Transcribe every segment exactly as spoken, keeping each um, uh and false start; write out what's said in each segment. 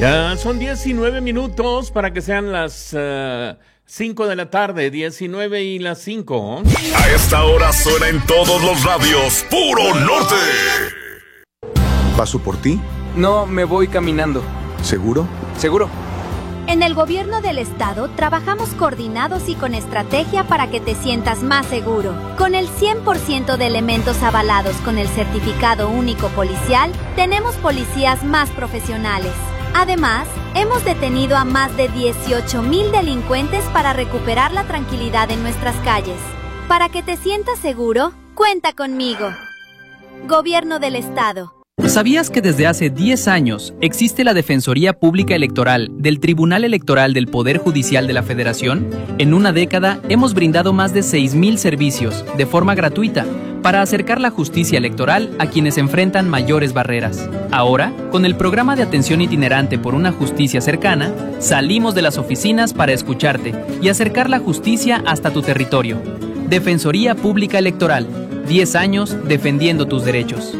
Ya son diecinueve minutos para que sean las uh, cinco de la tarde, diecinueve y las cinco. A esta hora suena en todos los radios Puro Norte. ¿Paso por ti? No, me voy caminando. ¿Seguro? ¿Seguro? En el gobierno del estado trabajamos coordinados y con estrategia para que te sientas más seguro. Con el cien por ciento de elementos avalados con el certificado único policial, tenemos policías más profesionales. Además, hemos detenido a más de dieciocho mil delincuentes para recuperar la tranquilidad en nuestras calles. Para que te sientas seguro, cuenta conmigo. Gobierno del Estado. ¿Sabías que desde hace diez años existe la Defensoría Pública Electoral del Tribunal Electoral del Poder Judicial de la Federación? En una década hemos brindado más de seis mil servicios de forma gratuita para acercar la justicia electoral a quienes enfrentan mayores barreras. Ahora, con el programa de atención itinerante por una justicia cercana, salimos de las oficinas para escucharte y acercar la justicia hasta tu territorio. Defensoría Pública Electoral, diez años defendiendo tus derechos.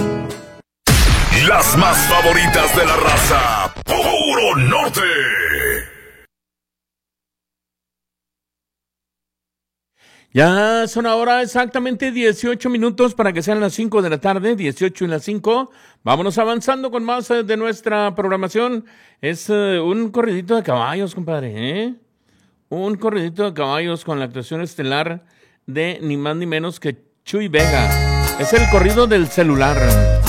Las más favoritas de la raza, Puro Norte. Ya son ahora exactamente dieciocho minutos para que sean las cinco de la tarde, dieciocho y las cinco. Vámonos avanzando con más de nuestra programación. Es uh, un corridito de caballos, compadre, ¿eh? Un corridito de caballos con la actuación estelar de ni más ni menos que Chuy Vega. Es el corrido del celular.